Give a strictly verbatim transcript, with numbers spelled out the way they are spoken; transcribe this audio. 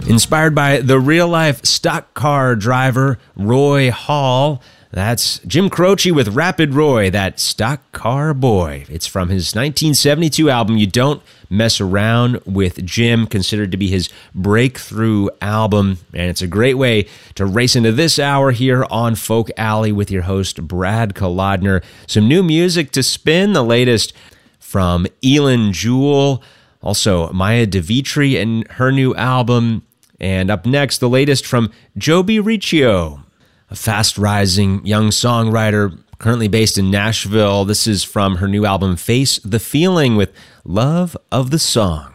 Inspired by the real-life stock car driver Roy Hall, that's Jim Croce with Rapid Roy, that stock car boy. It's from his nineteen seventy-two album, You Don't Mess Around with Jim, considered to be his breakthrough album. And it's a great way to race into this hour here on Folk Alley with your host, Brad Kolodner. Some new music to spin, the latest from Eilen Jewell, also Maya DeVitri and her new album. And up next, the latest from Joby Riccio, a fast-rising young songwriter currently based in Nashville. This is from her new album, Face the Feeling, with Love of the Song.